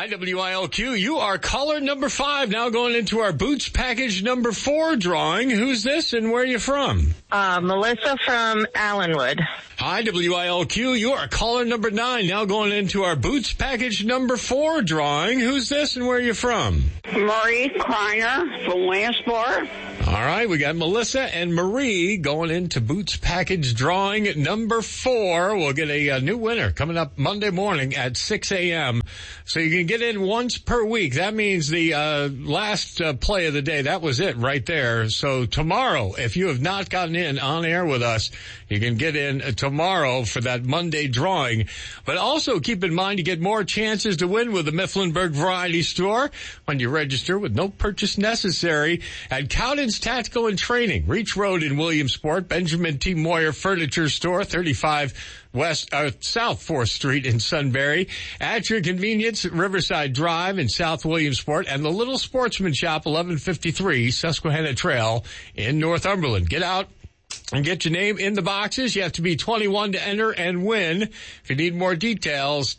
Hi, WILQ. You are caller number 5, now going into our Boots package number 4 drawing. Who's this and where are you from? Melissa from Allenwood. Hi, WILQ. You are caller number 9, now going into our Boots package number 4 drawing. Who's this and where are you from? Marie Kleiner from Williamsport. All right, we got Melissa and Marie going into Boots package drawing number 4. We'll get a new winner coming up Monday morning at 6 a.m. So you can get in once per week. That means the last play of the day, that was it right there. So tomorrow, if you have not gotten in on air with us, you can get in tomorrow for that Monday drawing. But also keep in mind you get more chances to win with the Mifflinburg Variety Store when you register with no purchase necessary at Cowden's Tactical and Training, Reach Road in Williamsport, Benjamin T. Moyer Furniture Store, 35 South 4th Street in Sunbury, at your convenience, Riverside Drive in South Williamsport, and the Little Sportsman Shop, 1153 Susquehanna Trail in Northumberland. Get out and get your name in the boxes. You have to be 21 to enter and win. If you need more details,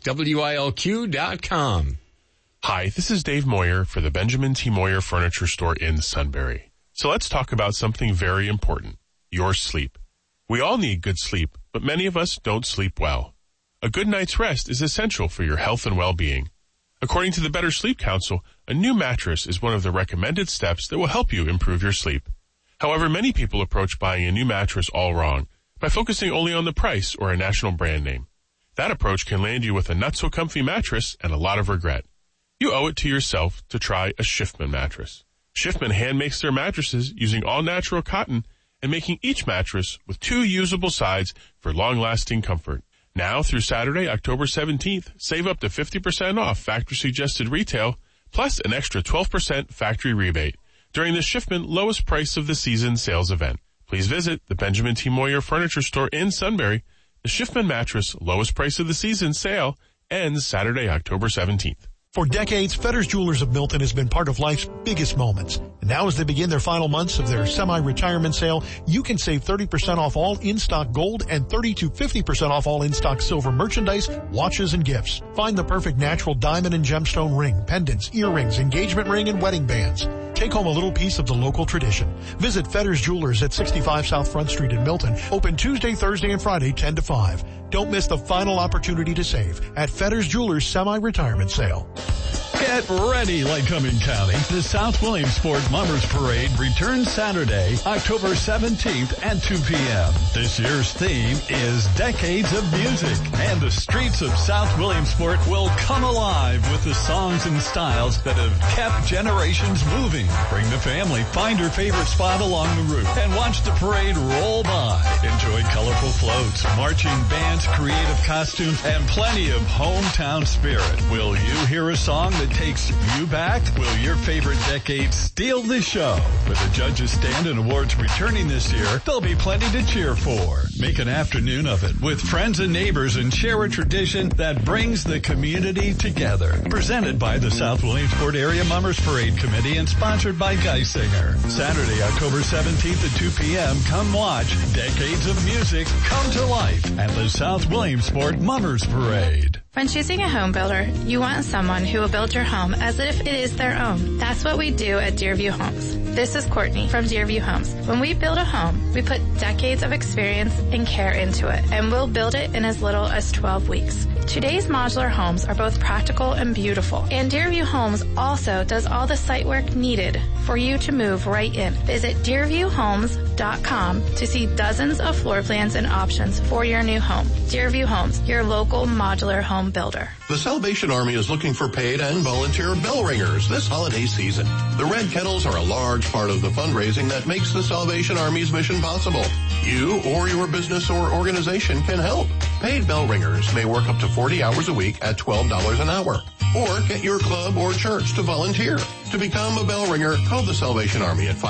WILQ.com. Hi, this is Dave Moyer for the Benjamin T. Moyer Furniture Store in Sunbury. So let's talk about something very important, your sleep. We all need good sleep, but many of us don't sleep well. A good night's rest is essential for your health and well-being. According to the Better Sleep Council, a new mattress is one of the recommended steps that will help you improve your sleep. However, many people approach buying a new mattress all wrong by focusing only on the price or a national brand name. That approach can land you with a not-so-comfy mattress and a lot of regret. You owe it to yourself to try a Schiffman mattress. Schiffman hand makes their mattresses using all-natural cotton and making each mattress with 2 usable sides for long-lasting comfort. Now through Saturday, October 17th, save up to 50% off factory-suggested retail, plus an extra 12% factory rebate during the Schiffman lowest price of the season sales event. Please visit the Benjamin T. Moyer Furniture Store in Sunbury. The Schiffman mattress lowest price of the season sale ends Saturday, October 17th. For decades, Fetters Jewelers of Milton has been part of life's biggest moments. And now as they begin their final months of their semi-retirement sale, you can save 30% off all in-stock gold and 30 to 50% off all in-stock silver merchandise, watches, and gifts. Find the perfect natural diamond and gemstone ring, pendants, earrings, engagement ring, and wedding bands. Take home a little piece of the local tradition. Visit Fetters Jewelers at 65 South Front Street in Milton. Open Tuesday, Thursday, and Friday, 10 to 5. Don't miss the final opportunity to save at Fetters Jewelers Semi-Retirement Sale. Get ready, Lycoming County. The South Williamsport Mummers Parade returns Saturday, October 17th at 2 p.m. This year's theme is Decades of Music, and the streets of South Williamsport will come alive with the songs and styles that have kept generations moving. Bring the family, find your favorite spot along the route, and watch the parade roll by. Enjoy colorful floats, marching bands, creative costumes, and plenty of hometown spirit. Will you hear a song that takes you back? Will your favorite decade steal the show? With the judges' stand and awards returning this year, there'll be plenty to cheer for. Make an afternoon of it with friends and neighbors and share a tradition that brings the community together. Presented by the South Williamsport Area Mummers Parade Committee and sponsored by Geisinger. Saturday, October 17th at 2 p.m. Come watch Decades of Music come to life at the South Williamsport Mummers Parade. When choosing a home builder, you want someone who will build your home as if it is their own. That's what we do at Deerview Homes. This is Courtney from Deerview Homes. When we build a home, we put decades of experience and care into it, and we'll build it in as little as 12 weeks. Today's modular homes are both practical and beautiful, and Deerview Homes also does all the site work needed for you to move right in. Visit DeerviewHomes.com to see dozens of floor plans and options for your new home. Deerview Homes, your local modular home builder. The Salvation Army is looking for paid and volunteer bell ringers this holiday season. The Red Kettles are a large part of the fundraising that makes the Salvation Army's mission possible. You or your business or organization can help. Paid bell ringers may work up to 40 hours a week at $12 an hour. Or get your club or church to volunteer. To become a bell ringer, call the Salvation Army at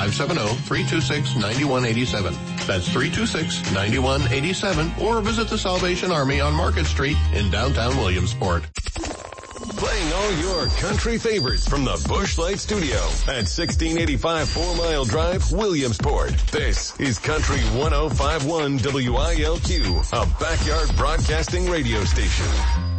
570-326-9187. That's 326-9187. Or visit the Salvation Army on Market Street in downtown Williamsport. Playing all your country favorites from the Busch Light Studio at 1685 4 Mile Drive, Williamsport. This is Country 105.1 WILQ, a backyard broadcasting radio station.